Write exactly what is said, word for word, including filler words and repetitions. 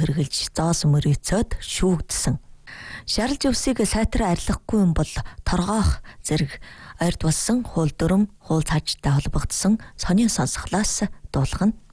хэрглэж зоос мөрөөцөд шүүгдсэн. Шарлж өвсийг сайтар арилгахгүй юм бол торгоох зэрэг ойрд болсон хууль дүрм, хууль цаажтай холбогдсон сонин сонсголоос дуулгана.